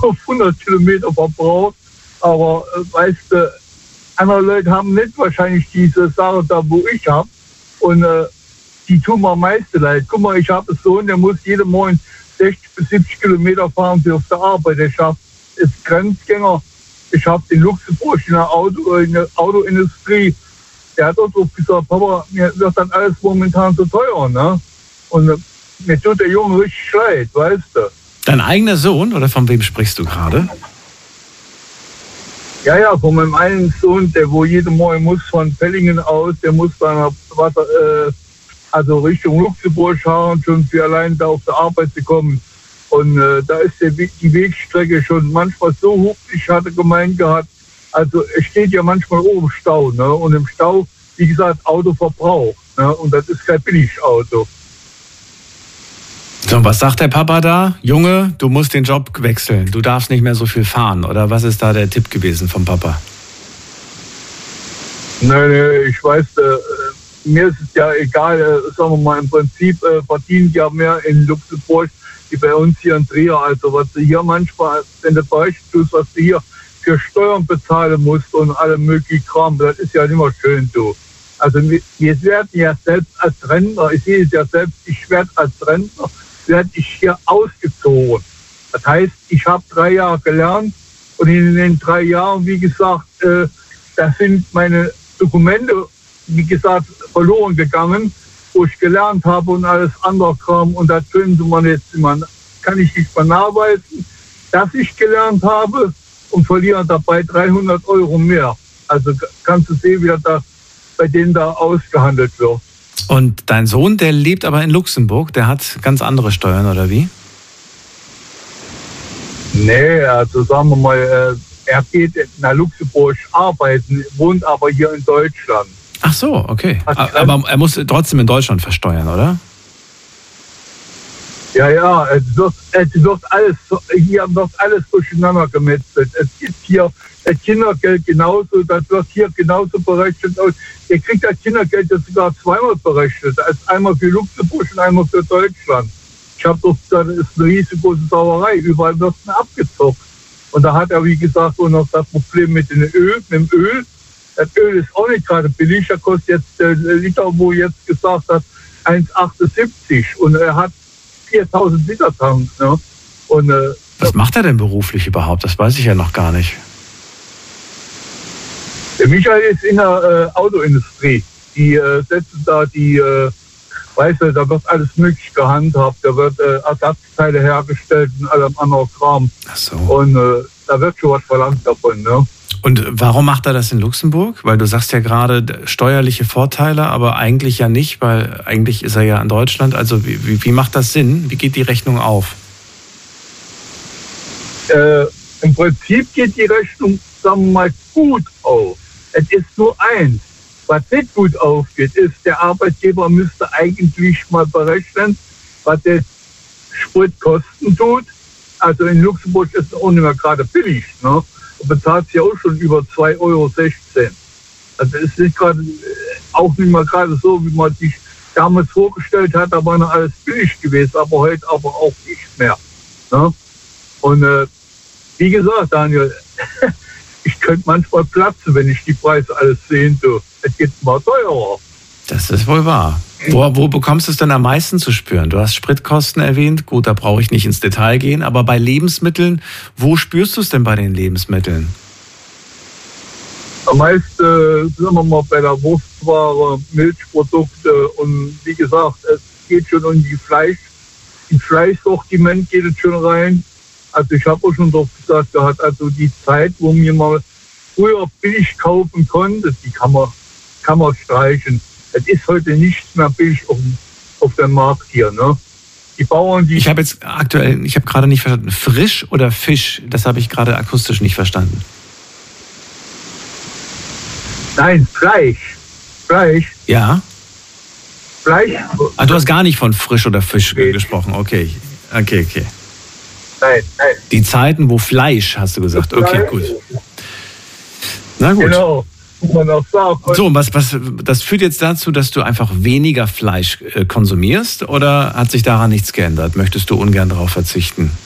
auf 100 Kilometer verbraucht. Aber weißt du, andere Leute haben nicht wahrscheinlich diese Sache da, wo ich habe. Und die tun mir am meisten leid. Guck mal, ich habe einen Sohn, der muss jeden Morgen 60 bis 70 Kilometer fahren für auf der Arbeit. Der ist Grenzgänger. Ich habe in Luxemburg in der Autoindustrie. Der hat auch so gesagt, Papa, mir wird dann alles momentan so teuer, ne? Und mir tut der Junge richtig leid, weißt du. Dein eigener Sohn, oder von wem sprichst du gerade? Ja, von meinem einen Sohn, der wo jeden Morgen muss von Pellingen aus, der muss dann also Richtung Luxemburg fahren, schon für allein da auf der Arbeit zu kommen. Und da ist die Wegstrecke schon manchmal so hupfig, hatte gemeint gehabt. Also es steht ja manchmal oben im Stau, ne? Und im Stau, wie gesagt, Autoverbrauch, ne? Und das ist kein Billigauto. So, was sagt der Papa da? Junge, du musst den Job wechseln. Du darfst nicht mehr so viel fahren. Oder was ist da der Tipp gewesen vom Papa? Nein, ich weiß, mir ist es ja egal. Sagen wir mal, im Prinzip verdienen die ja mehr in Luxemburg wie bei uns hier in Trier. Also was du hier manchmal, wenn du beispielsweise was du hier für Steuern bezahlen musst und alle möglichen Kram, das ist ja nicht mehr schön so. Also wir werden ja selbst als Rentner, ich sehe es ja selbst, ich werde als Rentner, werde ich hier ausgezogen. Das heißt, ich habe 3 Jahre gelernt und in den 3 Jahren, wie gesagt, da sind meine Dokumente, wie gesagt, verloren gegangen, wo ich gelernt habe und alles andere Kram. Und das können Sie man jetzt immer, kann ich nicht mehr nachweisen, dass ich gelernt habe und verliere dabei 300 € mehr. Also kannst du sehen, wie das da bei denen da ausgehandelt wird. Und dein Sohn, der lebt aber in Luxemburg, der hat ganz andere Steuern, oder wie? Nee, also sagen wir mal, er geht nach Luxemburg arbeiten, wohnt aber hier in Deutschland. Ach so, okay. Aber er muss trotzdem in Deutschland versteuern, oder? Ja, es wird alles durcheinander gemetzelt. Es gibt hier das Kindergeld genauso, das wird hier genauso berechnet. Er kriegt das Kindergeld jetzt sogar zweimal berechnet. Einmal für Luxemburg und einmal für Deutschland. Ich habe doch gesagt, das ist eine riesengroße Sauerei. Überall wird es abgezockt. Und da hat er, wie gesagt, auch noch das Problem mit dem Öl. Das Öl ist auch nicht gerade billig. Er kostet jetzt der Liter, wo jetzt gesagt hat, 1,78. Und er hat 4000 Liter Tank. Ne? Und, was macht er denn beruflich überhaupt? Das weiß ich ja noch gar nicht. Der Michael ist in der Autoindustrie. Die setzen da weißt du, da wird alles möglich gehandhabt. Da wird Ersatzteile hergestellt und allem anderen Kram. Ach so. Und da wird schon was verlangt davon. Ne? Und warum macht er das in Luxemburg? Weil du sagst ja gerade steuerliche Vorteile, aber eigentlich ja nicht, weil eigentlich ist er ja in Deutschland. Also wie macht das Sinn? Wie geht die Rechnung auf? Im Prinzip geht die Rechnung, sagen wir mal, gut auf. Es ist nur eins. Was nicht gut aufgeht, ist, der Arbeitgeber müsste eigentlich mal berechnen, was der Sprit kosten tut. Also in Luxemburg ist es auch nicht mehr gerade billig. Ne? Du bezahlst ja auch schon über 2,16 €. Also es ist gerade auch nicht mal gerade so, wie man sich damals vorgestellt hat, da war noch alles billig gewesen, aber heute aber auch nicht mehr. Ne? Und wie gesagt, Daniel, ich könnte manchmal platzen, wenn ich die Preise alles sehen würde. Es geht mal teurer. Das ist wohl wahr. Wo bekommst du es denn am meisten zu spüren? Du hast Spritkosten erwähnt. Gut, da brauche ich nicht ins Detail gehen. Aber bei Lebensmitteln, wo spürst du es denn bei den Lebensmitteln? Am meisten, sagen wir mal, bei der Wurstware, Milchprodukte und wie gesagt, es geht schon um die Fleischsortiment geht es schon rein. Also ich habe auch schon doch gesagt gehabt, also die Zeit, wo mir mal früher billig kaufen konnte, die kann man streichen. Es ist heute nichts mehr billig auf dem Markt hier. Ne? Die Bauern, die... Ich habe gerade nicht verstanden, frisch oder Fisch? Das habe ich gerade akustisch nicht verstanden. Nein, Fleisch. Ja? Fleisch. Du hast gar nicht von frisch oder Fisch gesprochen. Okay. Nein. Die Zeiten, wo Fleisch, hast du gesagt. Okay, gut. Na gut. Genau. Man auch sagen. So, das führt jetzt dazu, dass du einfach weniger Fleisch konsumierst, oder hat sich daran nichts geändert? Möchtest du ungern darauf verzichten?